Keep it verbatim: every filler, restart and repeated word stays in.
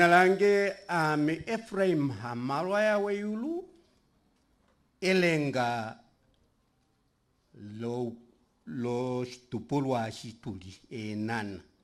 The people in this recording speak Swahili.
Nalange ame Ephraim Hamalwa ya weyulu elenga lo lo stupulwa shituli e nana